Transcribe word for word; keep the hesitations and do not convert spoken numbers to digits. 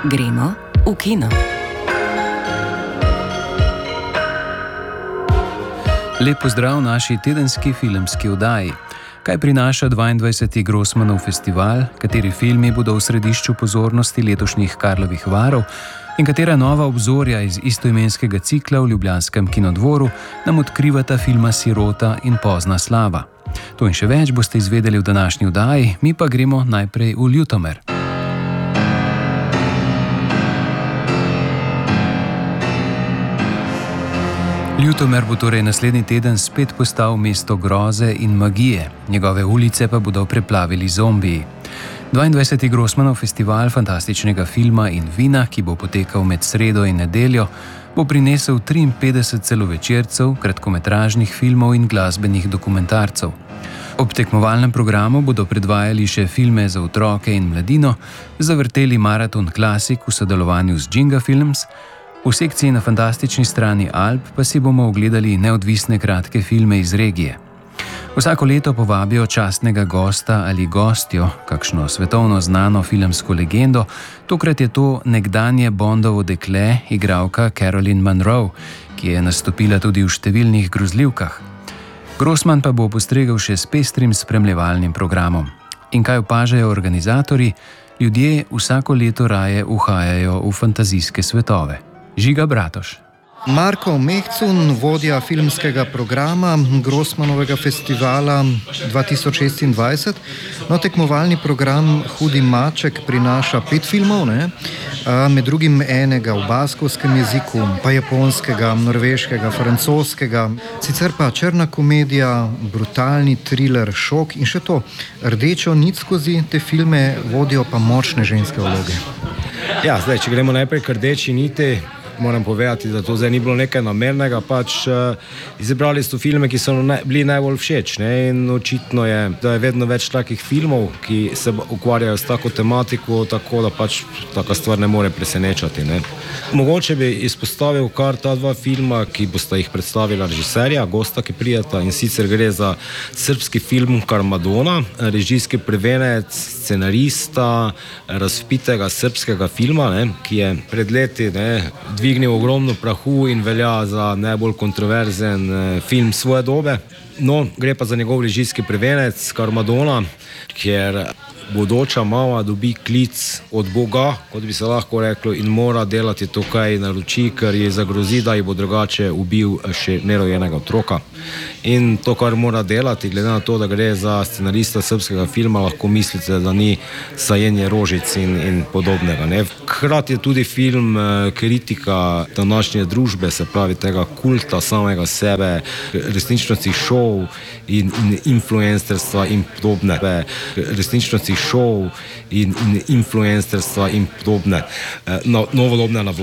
Gremo v kino. Lep pozdrav naši tedenski filmski oddaji. Kaj prinaša dvaindvajseti Grossmanov festival, kateri filmi bodo v središču pozornosti letošnjih Karlovih varov in katera nova obzorja iz istoimenskega cikla v ljubljanskem Kinodvoru nam odkrivata filma Sirota in Pozna slava. To in še več boste izvedeli v današnji oddaji, mi pa gremo najprej v Ljutomer. Ljutomer bo torej naslednji teden spet postal mesto groze in magije, njegove ulice pa bodo preplavili zombiji. dvaindvajseti Grossmanov festival fantastičnega filma in vina, ki bo potekal med sredo in nedeljo, bo prinesel triinpetdeset celovečercev, kratkometražnih filmov in glasbenih dokumentarcev. Ob tekmovalnem programu bodo predvajali še filme za otroke in mladino, zavrteli maraton klasik v sodelovanju z Džinga Films. V sekciji na fantastični strani Alp pa si bomo ogledali neodvisne kratke filme iz regije. Vsako leto povabijo častnega gosta ali gostjo, kakšno svetovno znano filmsko legendo, tokrat je to nekdanje Bondovo dekle, igralka Caroline Munro, ki je nastopila tudi v številnih grozljivkah. Grossman pa bo postregel še s pestrim spremljevalnim programom. In kaj opažajo organizatorji? Ljudje vsako leto raje uhajajo v fantazijske svetove. Žiga Bratoš. Marko Mehcun, vodja filmskega programa Grossmanovega festivala dva tisoč šestindvajset. No, tekmovalni program Hudi maček prinaša pet filmov, ne? Med drugim enega v baskovskem jeziku, pa japonskega, norveškega, francoskega, sicer pa črna komedija, brutalni thriller, šok in še to. Rdečo nit skozi te filme vodijo pa močne ženske vloge. Ja, zdaj, če gremo najprej k rdeči niti, moram povedati, da to zdaj ni bilo nekaj namernega, pač uh, izbrali so filme, ki so naj, bili najbolj všeč, ne? In očitno je, da je vedno več takih filmov, ki se ukvarjajo s tako tematiko, tako da pač taka stvar ne more presenečati, ne? Mogoče bi izpostavil kar ta dva filma, ki bosta jih predstavila režiserja, gosta, ki prijeta, in sicer gre za srbski film Karmadona, režijski prvenec scenarista razvpitega srbskega filma, ne? Ki je pred leti, ne, dvignil ogromno prahu in velja za najbolj kontroverzen eh, film svoje dobe. No, gre pa za njegov režijski prvenec Karmadona, kjer bodoča mama dobi klic od Boga, kot bi se lahko reklo, in mora delati to, kaj naroči, ker ji zagrozi, da ji bo drugače ubil še nerojenega otroka. In to, kar mora delati, glede na to, da gre za scenarista srbskega filma, lahko mislite, da ni sajenje rožic in, in podobnega, ne? Hkrati je tudi film kritika današnje družbe, se pravi tega kulta samega sebe, resničnosti šov in, in influencerstva in podobne. Resničnosti šov in, in influencerstva in podobne. No, novodobne navlažnosti.